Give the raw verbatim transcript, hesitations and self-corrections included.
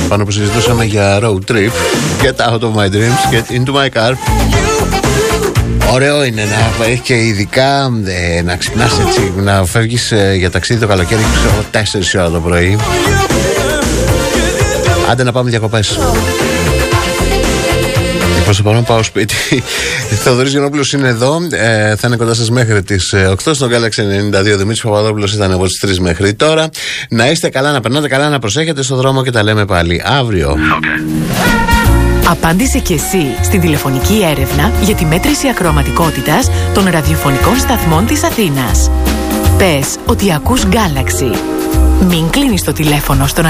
πάνω που συζητούσαμε για road trip. Get out of my dreams, get into my car. Ωραίο είναι να έχει και ειδικά ε, να ξυπνάς έτσι, να φεύγεις ε, για ταξίδι το καλοκαίρι, ξέρω, τέσσερις ώρα το πρωί. Άντε να πάμε διακοπές. Προς το παρόν πάω σπίτι. Θοδωρής Γιαννόπουλος είναι εδώ. Ε, θα είναι κοντά σας μέχρι τις οκτώ στο Galaxy ενενήντα δύο. Δημήτρης Παπαδόπουλος ήταν από τις τρεις μέχρι τώρα. Να είστε καλά, να περνάτε καλά, να προσέχετε στο δρόμο και τα λέμε πάλι αύριο. Okay. Απάντησε και εσύ στην τηλεφωνική έρευνα για τη μέτρηση ακροαματικότητας των ραδιοφωνικών σταθμών της Αθήνας. Πες ότι ακούς Galaxy. Μην κλείνεις το τηλέφωνο στον